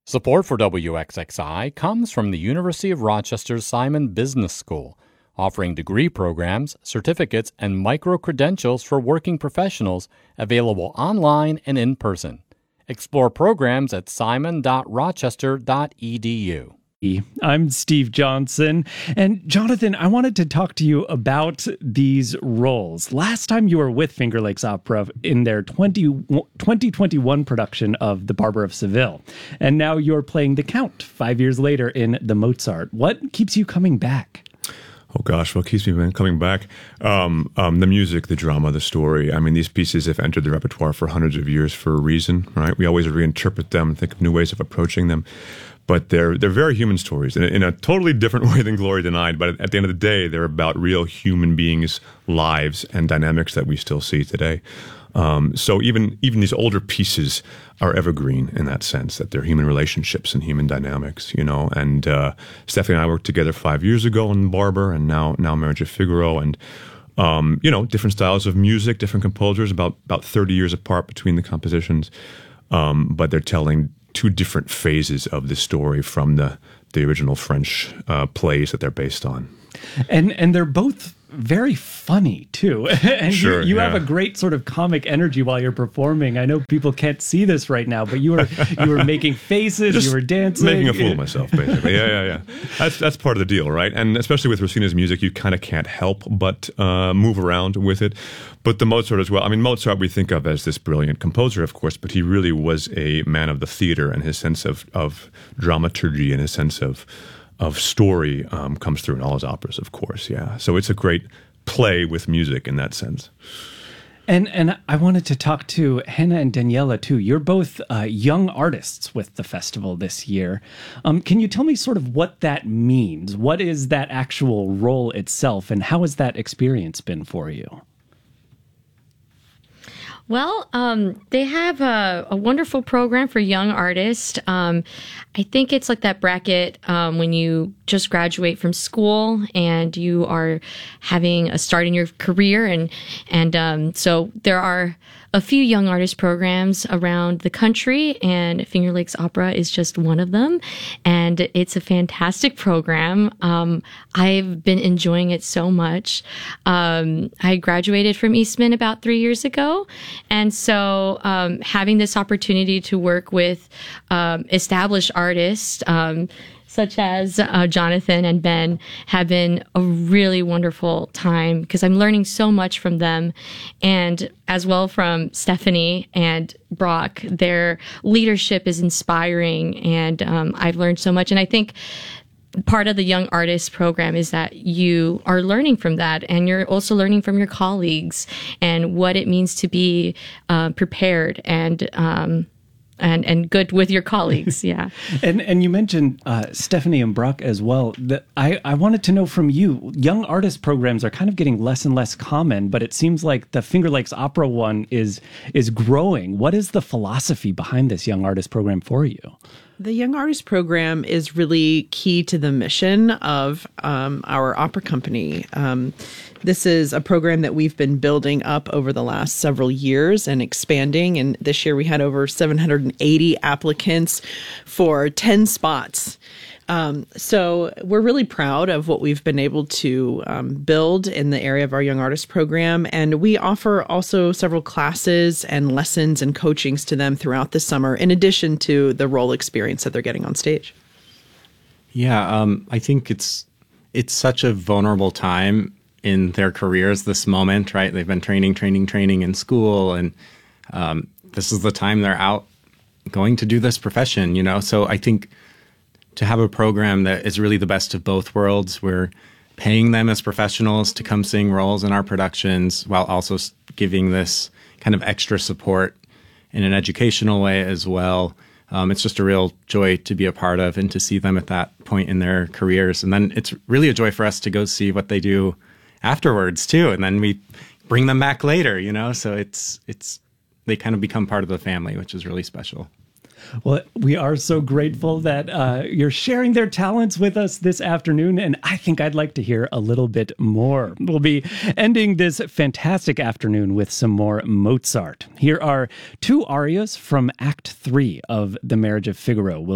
Support for WXXI comes from the University of Rochester's Simon Business School, offering degree programs, certificates, and micro-credentials for working professionals available online and in person. Explore programs at simon.rochester.edu. I'm Steve Johnson. And Jonathan, I wanted to talk to you about these roles. Last time you were with Finger Lakes Opera in their 2021 production of The Barber of Seville. And now you're playing the Count 5 years later in The Mozart. What keeps you coming back? Oh gosh, what keeps me coming back? The music, the drama, the story. I mean, these pieces have entered the repertoire for hundreds of years for a reason, right? We always reinterpret them, think of new ways of approaching them. But they're very human stories in a totally different way than Glory Denied. But at the end of the day, they're about real human beings' lives and dynamics that we still see today. So even these older pieces are evergreen in that sense, that they're human relationships and human dynamics, you know. And Stephanie and I worked together 5 years ago on Barber, and now Marriage of Figaro, and different styles of music, different composers, about 30 years apart between the compositions, but they're telling two different phases of the story from the original French plays that they're based on. And they're both very funny too. And sure, you have a great sort of comic energy while you're performing. I know people can't see this right now, but you were making faces, just you were dancing, making a fool of myself, basically. Yeah. That's part of the deal, right? And especially with Rossini's music, you kind of can't help but move around with it. But the Mozart as well. I mean, Mozart we think of as this brilliant composer, of course, but he really was a man of the theater, and his sense of dramaturgy and his sense of story comes through in all his operas, of course, yeah. So it's a great play with music in that sense. And I wanted to talk to Hannah and Daniela, too. You're both young artists with the festival this year. Can you tell me sort of what that means? What is that actual role itself, and how has that experience been for you? Well, they have a wonderful program for young artists. I think it's like that bracket when you just graduate from school and you are having a start in your career. And so there are a few young artist programs around the country, and Finger Lakes Opera is just one of them. And it's a fantastic program. I've been enjoying it so much. I graduated from Eastman about 3 years ago. And so having this opportunity to work with established artists, such as Jonathan and Ben, have been a really wonderful time because I'm learning so much from them, and as well from Stephanie and Brock. Their leadership is inspiring, and I've learned so much. And I think part of the Young Artists program is that you are learning from that, and you're also learning from your colleagues and what it means to be prepared and good with your colleagues, yeah. And you mentioned Stephanie and Brock as well. I wanted to know from you, young artist programs are kind of getting less and less common, but it seems like the Finger Lakes Opera one is growing. What is the philosophy behind this young artist program for you? The Young Artist Program is really key to the mission of our opera company. This is a program that we've been building up over the last several years and expanding. And this year we had over 780 applicants for 10 spots. So we're really proud of what we've been able to build in the area of our Young Artist Program. And we offer also several classes and lessons and coachings to them throughout the summer, in addition to the role experience that they're getting on stage. Yeah, I think it's such a vulnerable time in their careers, this moment, right? They've been training in school, and this is the time they're out going to do this profession, you know? So I think to have a program that is really the best of both worlds, we're paying them as professionals to come sing roles in our productions while also giving this kind of extra support in an educational way as well. It's just a real joy to be a part of and to see them at that point in their careers. And then it's really a joy for us to go see what they do afterwards too. And then we bring them back later, you know? So they kind of become part of the family, which is really special. Well, we are so grateful that you're sharing their talents with us this afternoon, and I think I'd like to hear a little bit more. We'll be ending this fantastic afternoon with some more Mozart. Here are two arias from Act 3 of The Marriage of Figaro.